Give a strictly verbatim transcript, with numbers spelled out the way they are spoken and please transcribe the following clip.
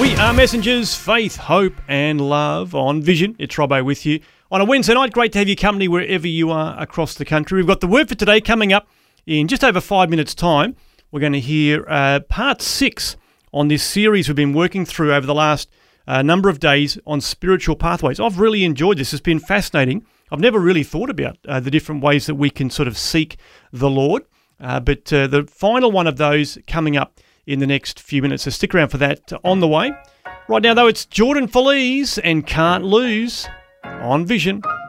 We are messengers, faith, hope and love on Vision. It's Robbo with you on a Wednesday night. Great to have your company wherever you are across the country. We've got the word for today coming up in just over five minutes' time. We're going to hear uh, part six on this series we've been working through over the last uh, number of days on spiritual pathways. I've really enjoyed this. It's been fascinating. I've never really thought about uh, the different ways that we can sort of seek the Lord. Uh, but uh, the final one of those coming up in the next few minutes. So stick around for that on the way. Right now, though, it's Jordan Feliz and Can't Lose on Vision.